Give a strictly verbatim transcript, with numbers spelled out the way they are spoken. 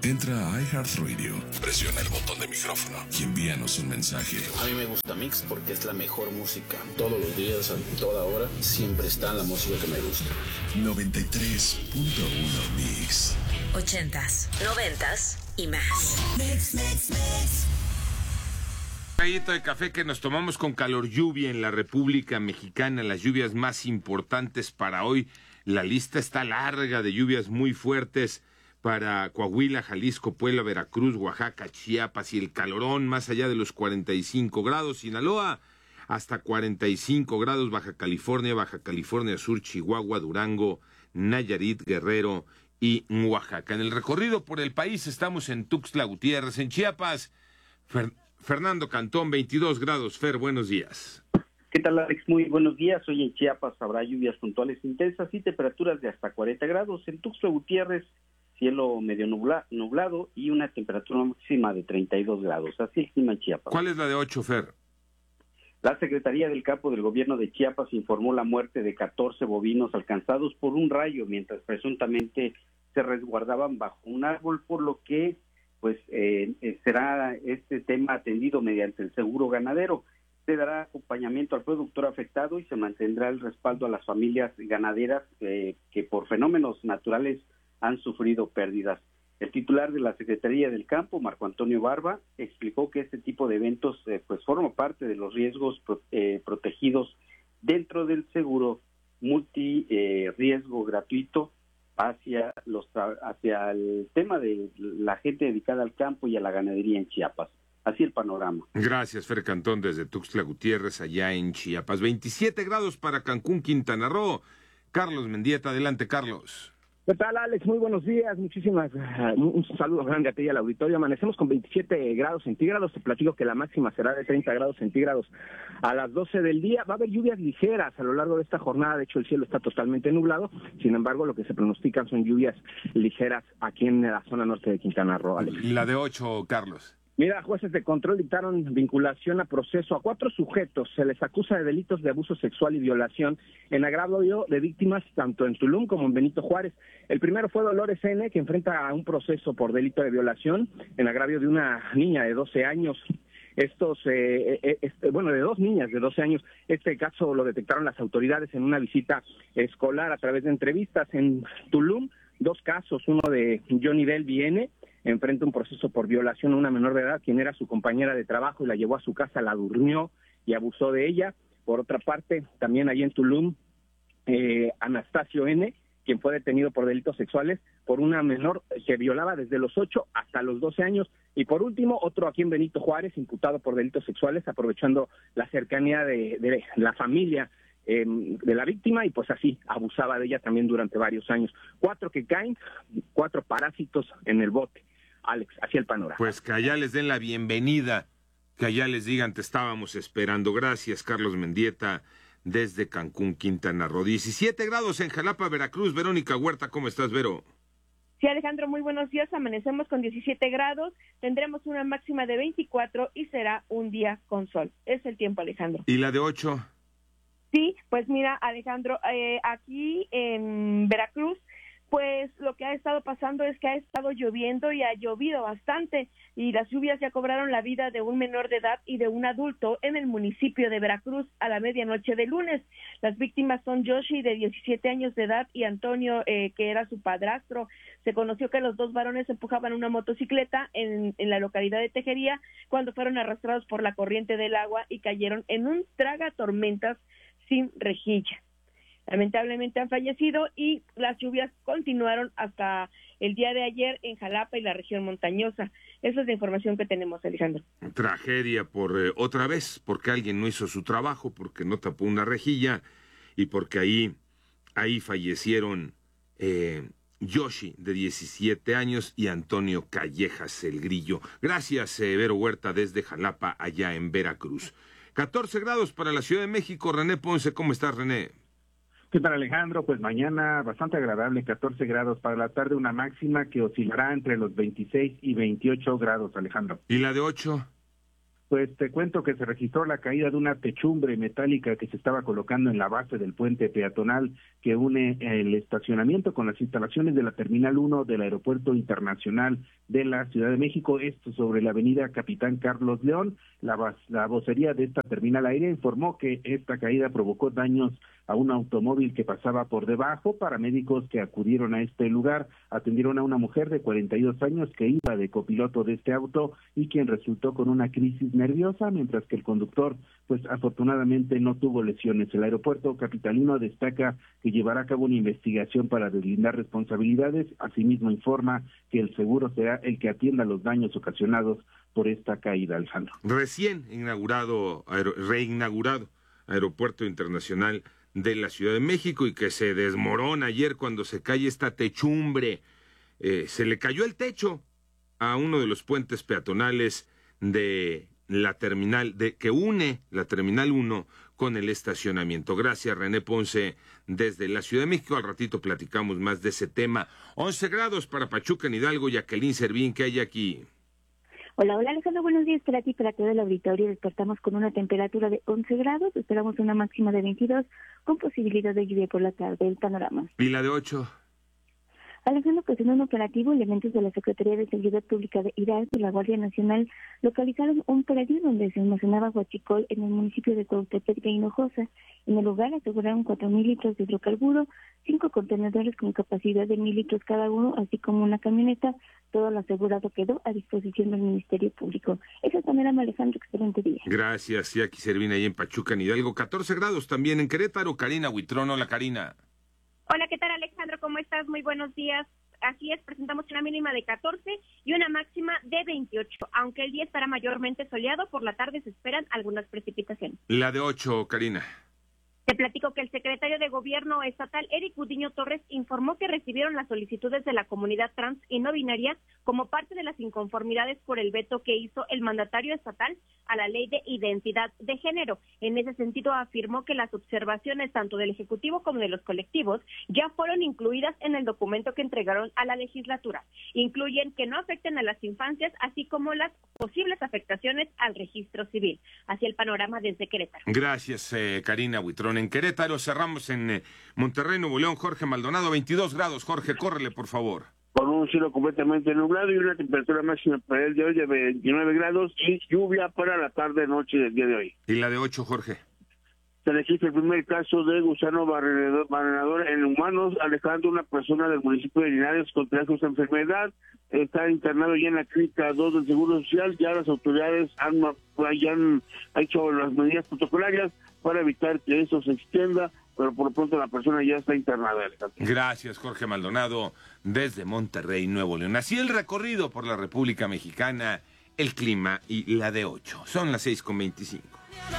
Entra a iHeartRadio, presiona el botón de micrófono y envíanos un mensaje. A mí me gusta Mix porque es la mejor música. Todos los días, a toda hora, siempre está la música que me gusta. noventa y tres punto uno Mix. Ochentas, noventas y más. Mix, mix, mix. Un traguito de café que nos tomamos con calor lluvia en la República Mexicana, las lluvias más importantes para hoy. La lista está larga de lluvias muy fuertes para Coahuila, Jalisco, Puebla, Veracruz, Oaxaca, Chiapas y el calorón más allá de los cuarenta y cinco grados. Sinaloa hasta cuarenta y cinco grados, Baja California, Baja California Sur, Chihuahua, Durango, Nayarit, Guerrero y Oaxaca. En el recorrido por el país estamos en Tuxtla Gutiérrez, en Chiapas. Fer- Fernando Cantón, veintidós grados. Fer, buenos días. ¿Qué tal, Alex? Muy buenos días. Hoy en Chiapas habrá lluvias puntuales intensas y temperaturas de hasta cuarenta grados. En Tuxtla Gutiérrez, cielo medio nubla, nublado y una temperatura máxima de treinta y dos grados. Así el clima en Chiapas. ¿Cuál es la de ocho, Fer? La Secretaría del Campo del Gobierno de Chiapas informó la muerte de catorce bovinos alcanzados por un rayo mientras presuntamente se resguardaban bajo un árbol, por lo que pues eh, será este tema atendido mediante el seguro ganadero. Se dará acompañamiento al productor afectado y se mantendrá el respaldo a las familias ganaderas eh, que por fenómenos naturales han sufrido pérdidas. El titular de la Secretaría del Campo, Marco Antonio Barba, explicó que este tipo de eventos eh, pues forma parte de los riesgos pro, eh, protegidos dentro del seguro multi eh, riesgo gratuito hacia los hacia el tema de la gente dedicada al campo y a la ganadería en Chiapas. Así el panorama. Gracias, Fer Cantón, desde Tuxtla Gutiérrez, allá en Chiapas. veintisiete grados para Cancún, Quintana Roo. Carlos Mendieta, adelante, Carlos. ¿Qué tal, Alex? Muy buenos días, muchísimas, uh, un saludo grande a ti y al auditorio. Amanecemos con veintisiete grados centígrados, te platico que la máxima será de treinta grados centígrados a las doce del día. Va a haber lluvias ligeras a lo largo de esta jornada, de hecho el cielo está totalmente nublado, sin embargo lo que se pronostican son lluvias ligeras aquí en la zona norte de Quintana Roo, Alex. La de ocho, Carlos. Mira, jueces de control dictaron vinculación a proceso a cuatro sujetos. Se les acusa de delitos de abuso sexual y violación en agravio de víctimas tanto en Tulum como en Benito Juárez. El primero fue Dolores N., que enfrenta a un proceso por delito de violación en agravio de una niña de doce años. Estos, eh, eh, este, bueno, de dos niñas de doce años. Este caso lo detectaron las autoridades en una visita escolar a través de entrevistas. En Tulum, dos casos, uno de Johnny Bell Viene, enfrenta un proceso por violación a una menor de edad, quien era su compañera de trabajo y la llevó a su casa, la durmió y abusó de ella. Por otra parte, también allí en Tulum, eh, Anastasio N., quien fue detenido por delitos sexuales por una menor que violaba desde los ocho hasta los doce años. Y por último, otro aquí en Benito Juárez, imputado por delitos sexuales, aprovechando la cercanía de, de la familia eh, de la víctima, y pues así abusaba de ella también durante varios años. Cuatro que caen, cuatro parásitos en el bote. Alex, así el panorama. Pues que allá les den la bienvenida, que allá les digan te estábamos esperando. Gracias, Carlos Mendieta, desde Cancún, Quintana Roo. diecisiete grados en Jalapa, Veracruz. Verónica Huerta, ¿cómo estás, Vero? Sí, Alejandro, muy buenos días. Amanecemos con diecisiete grados, tendremos una máxima de veinticuatro y será un día con sol. Es el tiempo, Alejandro. ¿Y la de ocho? Sí, pues mira, Alejandro, eh, aquí en Veracruz, pues lo que ha estado pasando es que ha estado lloviendo y ha llovido bastante, y las lluvias ya cobraron la vida de un menor de edad y de un adulto en el municipio de Veracruz a la medianoche de lunes. Las víctimas son Yoshi, de diecisiete años de edad, y Antonio, eh, que era su padrastro. Se conoció que los dos varones empujaban una motocicleta en, en la localidad de Tejería cuando fueron arrastrados por la corriente del agua y cayeron en un tragatormentas sin rejilla. Lamentablemente han fallecido y las lluvias continuaron hasta el día de ayer en Jalapa y la región montañosa. Esa es la información que tenemos, Alejandro. Tragedia por eh, otra vez, porque alguien no hizo su trabajo, porque no tapó una rejilla y porque ahí, ahí fallecieron eh, Yoshi, de diecisiete años, y Antonio Callejas, el Grillo. Gracias, eh, Vero Huerta, desde Jalapa, allá en Veracruz. catorce grados para la Ciudad de México. René Ponce, ¿cómo estás, René? ¿Qué tal, Alejandro? Pues mañana bastante agradable, catorce grados. Para la tarde una máxima que oscilará entre los veintiséis y veintiocho grados, Alejandro. ¿Y la de ocho? Pues te cuento que se registró la caída de una techumbre metálica que se estaba colocando en la base del puente peatonal que une el estacionamiento con las instalaciones de la Terminal uno del Aeropuerto Internacional de la Ciudad de México, esto sobre la avenida Capitán Carlos León. La, la vocería de esta terminal aérea informó que esta caída provocó daños a un automóvil que pasaba por debajo. Paramédicos que acudieron a este lugar atendieron a una mujer de cuarenta y dos años que iba de copiloto de este auto y quien resultó con una crisis nerviosa, mientras que el conductor, pues afortunadamente no tuvo lesiones. El aeropuerto capitalino destaca que llevará a cabo una investigación para deslindar responsabilidades. Asimismo informa que el seguro será el que atienda los daños ocasionados por esta caída, Alejandro. Recién inaugurado, aer- reinaugurado Aeropuerto Internacional de la Ciudad de México y que se desmorona ayer cuando se cae esta techumbre. Eh, se le cayó el techo a uno de los puentes peatonales de la terminal, de que une la Terminal uno con el estacionamiento. Gracias, René Ponce, desde la Ciudad de México. Al ratito platicamos más de ese tema. once grados para Pachuca, en Hidalgo. Jacqueline Servín, ¿qué hay aquí? Hola, hola Alejandro, buenos días para ti y para todo el auditorio. Despertamos con una temperatura de once grados, esperamos una máxima de veintidós con posibilidad de lluvia por la tarde. El panorama. ¿Y la de ocho? Alejandro, pues en un operativo, elementos de la Secretaría de Seguridad Pública de Hidalgo y la Guardia Nacional localizaron un predio donde se almacenaba huachicol en el municipio de Cuautepec de Hinojosa. En el lugar aseguraron cuatro mil litros de hidrocarburo, cinco contenedores con capacidad de mil litros cada uno, así como una camioneta. Todo lo asegurado quedó a disposición del Ministerio Público. Esa es el panorama, Alejandro, excelente día. Gracias, Jackie Servín, ahí en Pachuca, en Hidalgo. catorce grados también en Querétaro. Karina Huitrón, hola Karina. Hola, ¿qué tal, Alejandro? ¿Cómo estás? Muy buenos días. Así es, presentamos una mínima de catorce y una máxima de veintiocho. Aunque el día estará mayormente soleado, por la tarde se esperan algunas precipitaciones. La de ocho, Karina. Te platico que el secretario de Gobierno estatal, Eric Gudiño Torres, informó que recibieron las solicitudes de la comunidad trans y no binaria como parte de las inconformidades por el veto que hizo el mandatario estatal a la ley de identidad de género. En ese sentido, afirmó que las observaciones tanto del Ejecutivo como de los colectivos ya fueron incluidas en el documento que entregaron a la legislatura. Incluyen que no afecten a las infancias, así como las posibles afectaciones al registro civil. Así el panorama desde Querétaro. Gracias, eh, Karina Huitrón. En Querétaro cerramos en eh, Monterrey, Nuevo León. Jorge Maldonado, veintidós grados. Jorge, córrele, por favor. Con un cielo completamente nublado y una temperatura máxima para el día de hoy de veintinueve grados y lluvia para la tarde-noche del día de hoy. ¿Y la de ocho, Jorge? Se registra el primer caso de gusano barrenador en humanos, alejando a una persona del municipio de Linares con esta enfermedad. Está internado ya en la clínica dos del Seguro Social. Ya las autoridades han, ya han hecho las medidas protocolarias para evitar que eso se extienda, pero por lo pronto la persona ya está internada. Gracias, Jorge Maldonado, desde Monterrey, Nuevo León. Así el recorrido por la República Mexicana, el clima y la de ocho. Son las seis con veinticinco.